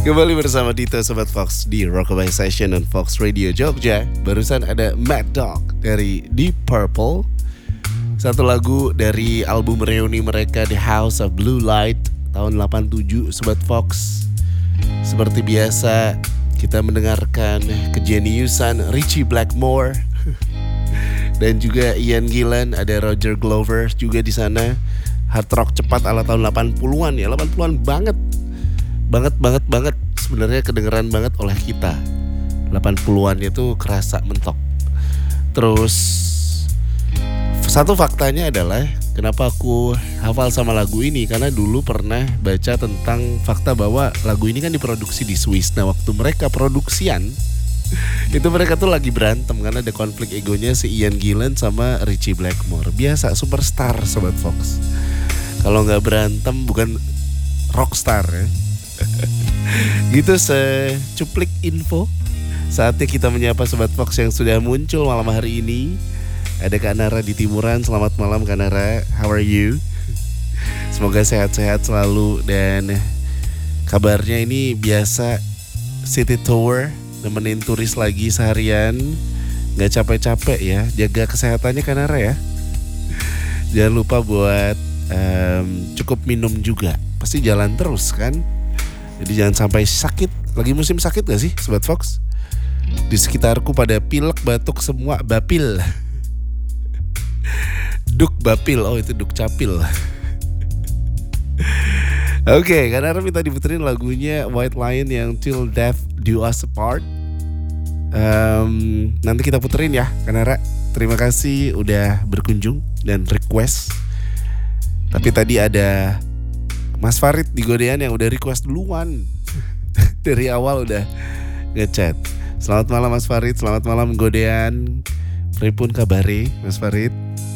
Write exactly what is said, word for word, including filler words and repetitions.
Kembali bersama Dito Sobat Fox di Rockabye Session dan Fox Radio Jogja. Barusan ada Mad Dog dari Deep Purple, satu lagu dari album reuni mereka The House of Blue Light tahun delapan puluh tujuh. Sobat Fox, seperti biasa kita mendengarkan kejeniusan Ritchie Blackmore dan juga Ian Gillan, ada Roger Glover juga di sana. Hard rock cepat ala tahun delapan puluhan ya, delapan puluhan banget. Banget banget banget sebenarnya kedengeran banget oleh kita. delapan puluhan itu kerasa mentok. Terus satu faktanya adalah kenapa aku hafal sama lagu ini, karena dulu pernah baca tentang fakta bahwa lagu ini kan diproduksi di Swiss. Nah, waktu mereka produksian itu mereka tuh lagi berantem karena ada konflik egonya si Ian Gillan sama Ritchie Blackmore. Biasa superstar Sobat Fox. Kalau nggak berantem bukan rockstar ya. Gitu secuplik info. Saatnya kita menyapa Sobat Fox yang sudah muncul malam hari ini. Ada Kak Nara di Timuran. Selamat malam Kak Nara, how are you? Semoga sehat-sehat selalu. Dan kabarnya ini biasa city tour, nemenin turis lagi seharian. Gak capek-capek ya, jaga kesehatannya Kak Nara ya. Jangan lupa buat um, cukup minum juga. Pasti jalan terus kan. Jadi jangan sampai sakit. Lagi musim sakit gak sih Sobat Fox? Di sekitarku pada pilek, batuk semua, bapil. Duk bapil, oh itu duk capil. Oke, okay, karena minta diputerin lagunya White Lion yang Till Death Do Us Apart. um, Nanti kita puterin ya Kanara. Terima kasih udah berkunjung dan request. Tapi tadi ada Mas Farid di Godean yang udah request duluan. Dari awal udah ngechat. Selamat malam Mas Farid, selamat malam Godean. Pripun kabare Mas Farid?